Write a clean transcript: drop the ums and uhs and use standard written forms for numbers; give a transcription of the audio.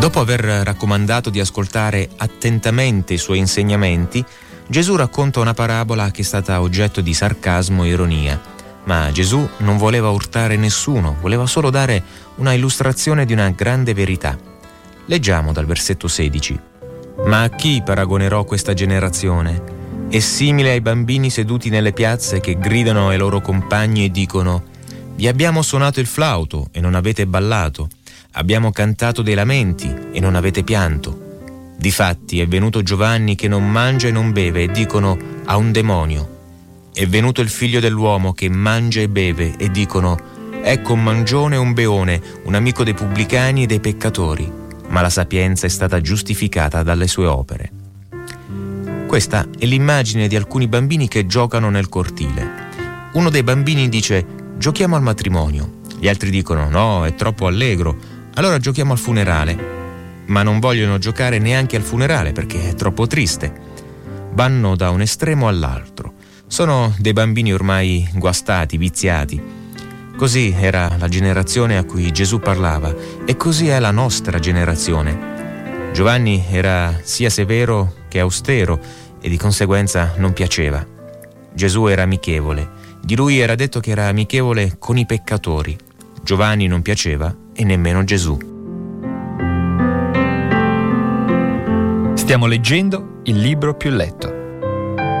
Dopo aver raccomandato di ascoltare attentamente i suoi insegnamenti, Gesù racconta una parabola che è stata oggetto di sarcasmo e ironia. Ma Gesù non voleva urtare nessuno, voleva solo dare una illustrazione di una grande verità. Leggiamo dal versetto 16. «Ma a chi paragonerò questa generazione? È simile ai bambini seduti nelle piazze che gridano ai loro compagni e dicono: vi abbiamo suonato il flauto e non avete ballato, abbiamo cantato dei lamenti e non avete pianto. Difatti è venuto Giovanni che non mangia e non beve e dicono: ha un demonio. È venuto il figlio dell'uomo che mangia e beve e dicono: ecco un mangione e un beone, un amico dei pubblicani e dei peccatori. Ma la sapienza è stata giustificata dalle sue opere». Questa è l'immagine di alcuni bambini che giocano nel cortile. Uno dei bambini dice: giochiamo al matrimonio. Gli altri dicono: no, è troppo allegro, allora giochiamo al funerale. Ma non vogliono giocare neanche al funerale perché è troppo triste. Vanno da un estremo all'altro. Sono dei bambini ormai guastati, viziati. Così era la generazione a cui Gesù parlava e così è la nostra generazione. Giovanni era sia severo che austero e di conseguenza non piaceva. Gesù era amichevole. Di lui era detto che era amichevole con i peccatori. Giovanni non piaceva e nemmeno Gesù. Stiamo leggendo il libro più letto.